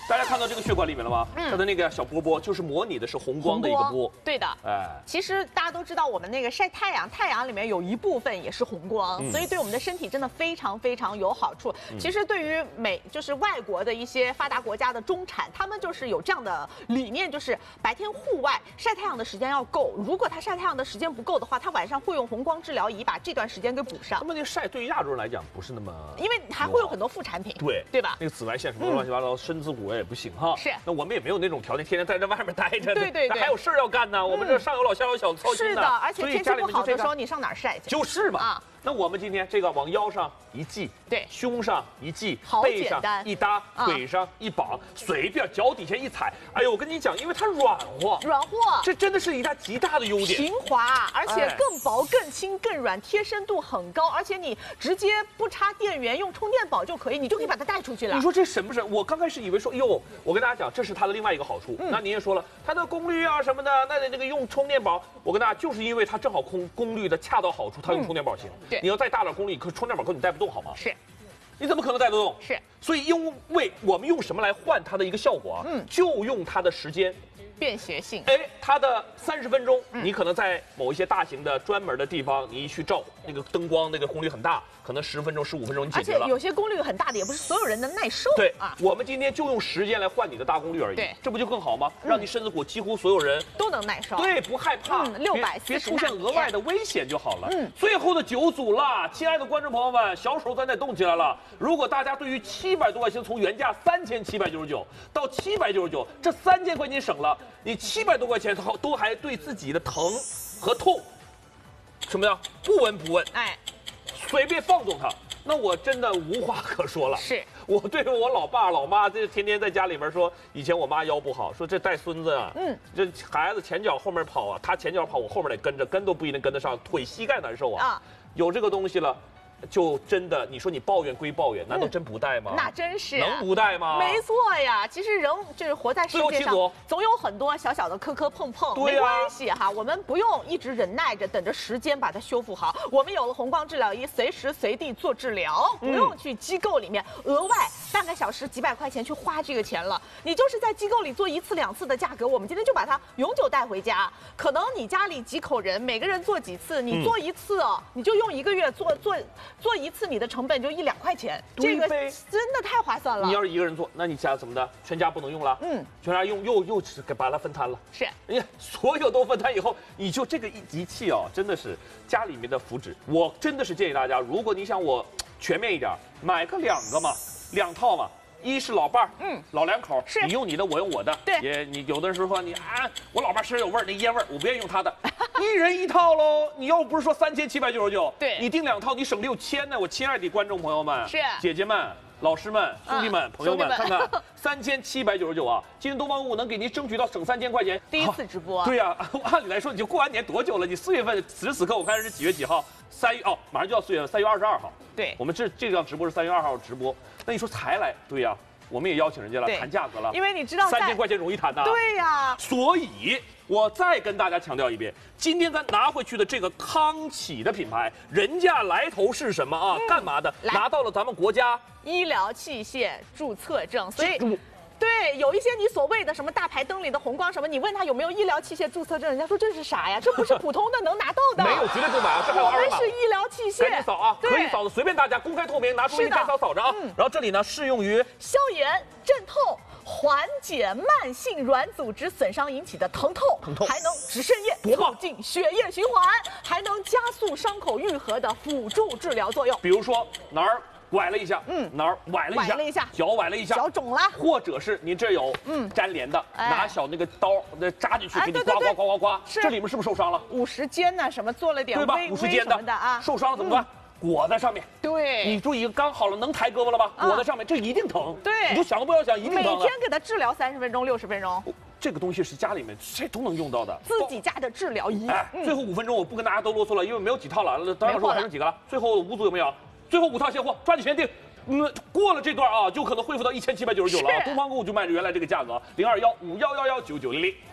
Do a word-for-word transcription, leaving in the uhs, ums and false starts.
大家看到这个血管里面了吗？嗯，它的那个小波波就是模拟的是红光的一个波。 对的， 哎， 其实大家都知道，我们那个晒太阳，太阳里面有一部分也是红光，嗯、所以对我们的身体真的非常非常有好处。嗯、其实对于美就是外国的一些发达国家的中产，他们就是有这样的理念，就是白天户外晒太阳的时间要够，如果他晒太阳的时间不够的话，他晚上会用红光治疗仪把这段时间给补上。 那么那个晒对于亚洲人来讲不是那么， 因为还会有很多副产品， 对对吧？ 那个紫外线什么乱七八糟，身子骨也不行哈。 是， 那我们也没有那种条件，天天在这外面待着， 对对对， 还有事儿要干呢。我们这上有老下有小，操心是的，而且天气不好的时候，你上哪儿晒去？ 就是嘛。啊。那我们今天这个往腰上一系， 对， 胸上一系， 背上一搭，腿上一绑，随便脚底下一踩，哎呦，我跟你讲，因为它软和， 软和， 这真的是一大极大的优点， 平滑，而且更薄、更轻、更软，贴身度很高，而且你直接不插电源，用充电宝就可以，你就可以把它带出去了。 你说这神不神？我刚开始以为说，哟，我跟大家讲，这是它的另外一个好处。嗯、那您也说了，它的功率啊什么的，那那个用充电宝，我跟大家就是因为它正好空功率的恰到好处，它用充电宝行。 对， 你要再大点功率。可充电宝可你带不动好吗？ 是， 你怎么可能带得动？ 是， 所以因为我们用什么来换它的一个效果啊？嗯，就用它的时间。 便携性， 哎，它的三十分钟，嗯、你可能在某一些大型的专门的地方，你一去照那个灯光，那个功率很大，可能十分钟、十五分钟你解决了。 而且有些功率很大的，也不是所有人能耐受。 对啊，我们今天就用时间来换你的大功率而已。 对， 这不就更好吗？让你身子骨几乎所有人都能耐受。 对，不害怕。 嗯，六百别出现额外的危险就好了。嗯，最后的九组了，亲爱的观众朋友们，小手咱得动起来了。如果大家对于七百多块钱从原价三千七百九十九到七百九十九，这三千块钱省了，你七百多块钱都还对自己的疼和痛，什么呀？不闻不问， 哎， 随便放纵它，那我真的无话可说了。 是我对我老爸老妈，这天天在家里边说，以前我妈腰不好，说这带孙子啊，嗯，这孩子前脚后面跑啊，他前脚跑，我后面得跟着，跟都不一定跟得上，腿膝盖难受啊。啊，有这个东西了。就真的，你说你抱怨归抱怨，难道真不带吗？ 嗯、那真是能不带吗？ 没错呀，其实人就是活在世界上，总有很多小小的磕磕碰碰， 对啊、 没关系哈，我们不用一直忍耐着等着时间把它修复好。我们有了红光治疗仪，随时随地做治疗，不用去机构里面额外半个小时几百块钱去花这个钱了。你就是在机构里做一次两次的价格，我们今天就把它永久带回家。可能你家里几口人，每个人做几次，你做一次哦，你就用一个月做做。做一次，你的成本就一两块钱，这个真的太划算了。 你要是一个人做，那你家怎么的？全家不能用了，嗯，全家用又又给把它分摊了。 是， 哎呀，所有都分摊以后，你就这个一仪器哦，真的是家里面的福祉。我真的是建议大家，如果你想我全面一点，买个两个嘛，两套嘛。一是老伴儿，嗯，老两口， 是你用你的，我用我的， 对， 也你有的人说你啊，我老伴身上有味儿，那烟味儿，我不愿意用他的，一人一套喽。你要不是说三千七百九十九， 对， 你订两套，你省六千呢。我亲爱的观众朋友们， 是姐姐们、老师们、兄弟们、 嗯、 朋友们，看看三千七百九十九啊！今天东方午能给您争取到省三千块钱， 第一次直播， 对呀、啊，按理来说你就过完年多久了？你四月份，此时此刻我看是几月几号？三月哦，马上就要四月，三月二十二号。 对， 我们这这档直播是三月二号直播，那你说才来，对呀、啊。我们也邀请人家了，谈价格了， 因为你知道三千块钱容易谈呐。 对呀， 所以我再跟大家强调一遍，今天咱拿回去的这个康启的品牌，人家来头是什么啊？嗯、干嘛的？拿到了咱们国家医疗器械注册证，所以。对，有一些你所谓的什么大牌灯里的红光什么，你问他有没有医疗器械注册证，人家说这是啥呀？这不是普通的能拿到的。 没有，绝对不买啊！这还有二维码。 我们是医疗器械， 赶紧扫啊！可以扫的，随便大家公开透明，拿出一干扫扫着啊。嗯、然后这里呢，适用于消炎、镇痛、缓解慢性软组织损伤引起的疼痛， 疼痛还能止渗液，促进血液循环，还能加速伤口愈合的辅助治疗作用。 比如说哪儿。崴了一下，嗯，哪儿崴了一下， 崴了一下， 脚崴了一下， 脚肿了， 或者是您这有嗯粘连的， 哎、 拿小那个刀那扎进去给你哎、 刮刮刮刮刮， 是这里面是不是受伤了？ 五十肩呢，什么做了点对吧？ 五十肩的啊， 受伤了怎么办？嗯、裹在上面。 对， 你注意，刚好了，能抬胳膊了吧？裹在上面，这一定疼。 对， 你就想都不要想，一定疼。 每天给他治疗三十分钟、六十分钟。 这个东西是家里面谁都能用到的， 自己家的治疗仪。 哎，最后五分钟我不跟大家都啰嗦了，因为没有几套了。当然说还剩几个了，最后五组有没有？最后五套现货，抓紧时间订。嗯，过了这段啊，就可能恢复到一千七百九十九了啊！东方购物就卖着原来这个价格，零二幺五幺幺幺九九零零。